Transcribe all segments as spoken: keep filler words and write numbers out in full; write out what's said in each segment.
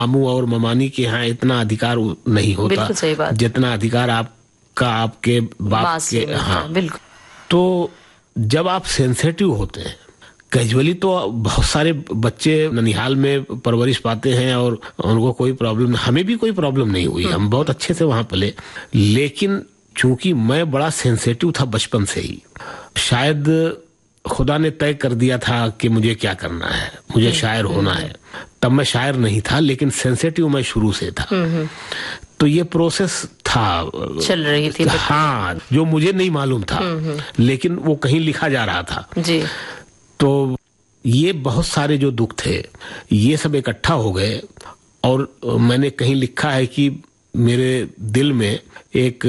मामू और ममानी के यहाँ इतना अधिकार नहीं होता। बिल्कुल सही बात। जितना अधिकार आपका आपके बाप के। हाँ बिल्कुल। तो जब आप सेंसिटिव होते हैं, कैजुअली तो बहुत सारे बच्चे ननिहाल में परवरिश पाते हैं और उनको कोई प्रॉब्लम, हमें भी कोई प्रॉब्लम नहीं हुई, हम बहुत अच्छे से वहां पले। लेकिन चूंकि मैं बड़ा सेंसिटिव था बचपन से ही, शायद खुदा ने तय कर दिया था कि मुझे क्या करना है, मुझे शायर होना है। तब मैं शायर नहीं था, लेकिन सेंसिटिव मैं शुरू से था। तो ये प्रोसेस था, चल रही थी। हाँ, जो मुझे नहीं मालूम था, लेकिन वो कहीं लिखा जा रहा था जी। तो ये बहुत सारे जो दुख थे ये सब इकट्ठा हो गए, और मैंने कहीं लिखा है कि मेरे दिल में एक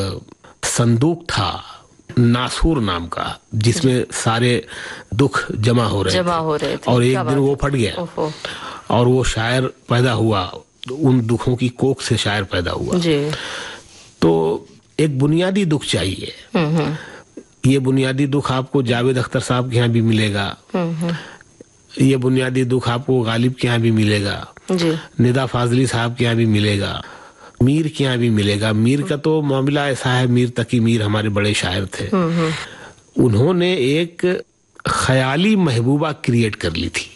संदूक था नासूर नाम का, जिसमें सारे दुख जमा हो रहे जमा थे, हो रहे थे। और एक दिन वो फट गया और वो शायर पैदा हुआ, उन दुखों की कोख से शायर पैदा हुआ जी। तो एक बुनियादी दुख चाहिए। ये बुनियादी दुख आपको जावेद अख्तर साहब के यहाँ भी मिलेगा, ये बुनियादी दुख आपको गालिब के यहाँ भी मिलेगा जी। निदा फाजली साहब के यहाँ भी मिलेगा, मीर के यहाँ भी मिलेगा। मीर का तो मामला ऐसा है, मीर तकी मीर हमारे बड़े शायर थे, उन्होंने एक ख्याली महबूबा क्रिएट कर ली थी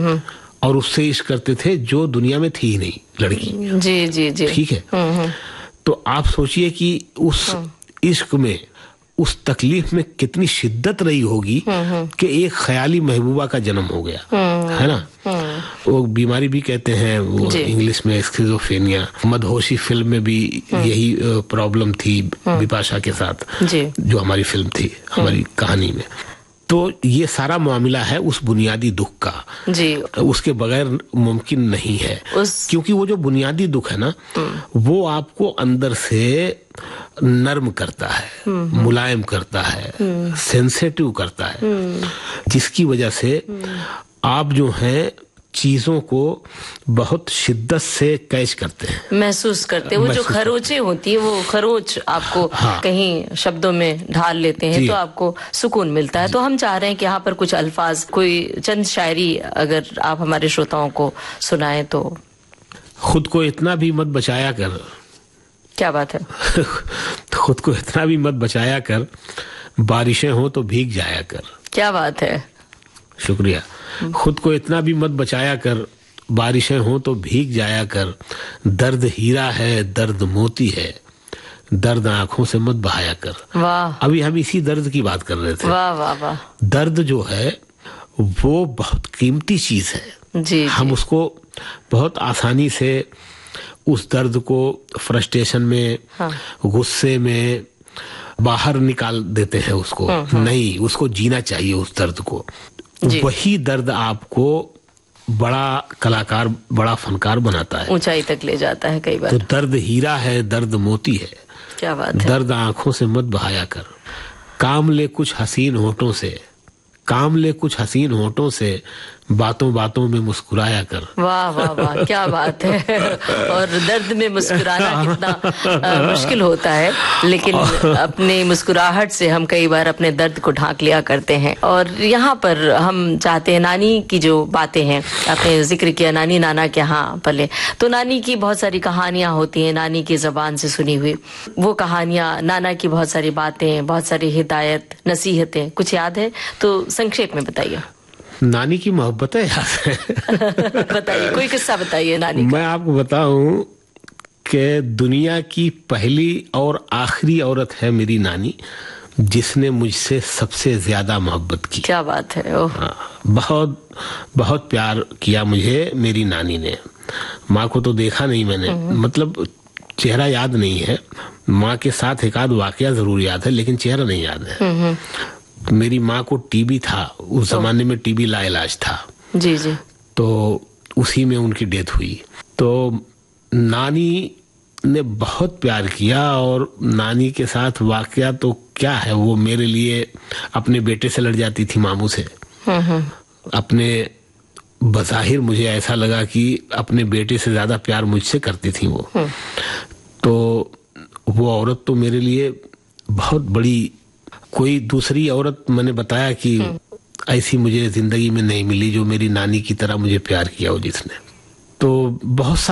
और उससे इश्क करते थे जो दुनिया में थी ही नहीं, लड़की। जी जी जी। ठीक है। तो आप सोचिए कि उस इश्क में, उस तकलीफ में कितनी शिद्दत रही होगी कि एक ख्याली महबूबा का जन्म हो गया, है ना। वो बीमारी भी कहते हैं वो इंग्लिश में स्किज़ोफ्रेनिया। मदहोशी फिल्म में भी यही प्रॉब्लम थी बिपाशा के साथ, जो हमारी फिल्म थी, हमारी कहानी में। तो ये सारा मामला है उस बुनियादी दुख का जी। उसके बगैर मुमकिन नहीं है उस... क्योंकि वो जो बुनियादी दुख है ना, वो आपको अंदर से नर्म करता है, मुलायम करता है, सेंसिटिव करता है, जिसकी वजह से आप जो हैं चीजों को बहुत शिद्दत से कैच करते हैं, महसूस करते हैं। वो जो खरोचें होती है, वो खरोच आपको हाँ। कहीं शब्दों में ढाल लेते हैं तो आपको सुकून मिलता है। तो हम चाह रहे हैं कि यहाँ पर कुछ अल्फाज, कोई चंद शायरी अगर आप हमारे श्रोताओं को सुनाएं तो। खुद को इतना भी मत बचाया कर। क्या बात है। खुद को इतना भी मत बचाया कर, बारिशें हो तो भीग जाया कर। क्या बात है। शुक्रिया। खुद को इतना भी मत बचाया कर, बारिशें हो तो भीग जाया कर। दर्द हीरा है, दर्द मोती है, दर्द आंखों से मत बहाया कर। वाह। अभी हम इसी दर्द की बात कर रहे थे। वाह वाह वाह। दर्द जो है वो बहुत कीमती चीज है जी, हम जी। उसको बहुत आसानी से उस दर्द को फ्रस्ट्रेशन में, हाँ। गुस्से में बाहर निकाल देते हैं उसको। हाँ, हाँ। नहीं, उसको जीना चाहिए उस दर्द को। वही दर्द आपको बड़ा कलाकार, बड़ा फनकार बनाता है, ऊंचाई तक ले जाता है कई बार। तो दर्द हीरा है, दर्द मोती है। क्या बात है। दर्द आंखों से मत बहाया कर, काम ले कुछ हसीन होठों से, काम ले कुछ हसीन होठों से, बातों बातों में मुस्कुराया कर। वाह वाह वाह, क्या बात है। और दर्द में मुस्कुराना कितना आ, मुश्किल होता है, लेकिन अपनी मुस्कुराहट से हम कई बार अपने दर्द को ढांक लिया करते हैं। और यहाँ पर हम चाहते हैं, नानी की जो बातें हैं, आपने जिक्र किया नानी नाना के यहाँ पले, तो नानी की बहुत सारी कहानियां होती हैं, नानी की जबान से सुनी हुई वो कहानियां, नाना की बहुत सारी बातें, बहुत सारी हिदायत, नसीहतें, कुछ याद है तो संक्षेप में बताइए। नानी की मोहब्बत है याद है। बताइए, कोई किस्सा बताइए नानी का। मैं आपको बताऊं कि दुनिया की पहली और आखिरी औरत है मेरी नानी, जिसने मुझसे सबसे ज्यादा मोहब्बत की। क्या बात है। ओह। बहुत बहुत प्यार किया मुझे मेरी नानी ने। माँ को तो देखा नहीं मैंने, मतलब चेहरा याद नहीं है। माँ के साथ एक आध वाकया जरूर याद है, लेकिन चेहरा नहीं याद है। मेरी माँ को टीबी था, उस जमाने में टीबी लाइलाज था जी जी। तो उसी में उनकी डेथ हुई। तो नानी ने बहुत प्यार किया, और नानी के साथ वाकया तो क्या है, वो मेरे लिए अपने बेटे से लड़ जाती थी, मामू से। अपने बज़ाहिर मुझे ऐसा लगा कि अपने बेटे से ज्यादा प्यार मुझसे करती थी वो। तो वो औरत तो मेरे लिए बहुत बड़ी, कोई दूसरी औरत मैंने बताया कि ऐसी मुझे जिंदगी में नहीं मिली जो मेरी नानी की तरह मुझे प्यार किया हो जिसने। तो बहुत